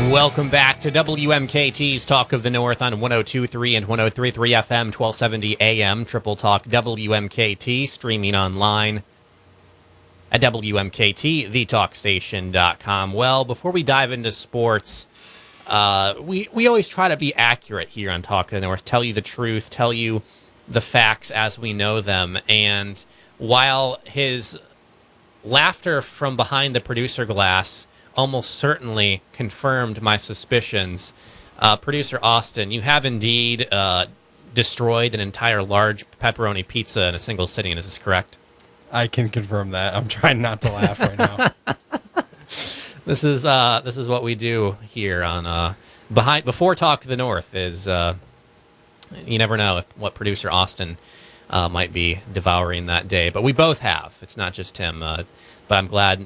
Welcome back to WMKT's Talk of the North on 102.3 and 103.3 FM, 1270 AM, Triple Talk WMKT, streaming online at WMKT, thetalkstation.com. Well, before we dive into sports, we always try to be accurate here on Talk of the North, tell you the truth, tell you the facts as we know them. And while his laughter from behind the producer glass almost certainly confirmed my suspicions, Producer Austin, you have indeed destroyed an entire large pepperoni pizza in a single sitting. Is this correct? I can confirm that. I'm trying not to laugh right now. This is what we do here on before Talk of the North. Is you never know what Producer Austin might be devouring that day, but we both have. It's not just him. But I'm glad